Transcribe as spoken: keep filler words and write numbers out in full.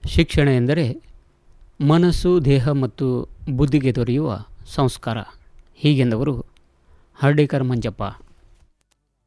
ಶಿಕ್ಷಣ ಎಂದರೆ ಮನಸ್ಸು, ದೇಹ ಮತ್ತು ಬುದ್ಧಿಗೆ ದೊರೆಯುವ ಸಂಸ್ಕಾರ. ಹೀಗೆಂದವರು ಹರ್ಡೇಕರ್ ಮಂಜಪ್ಪ.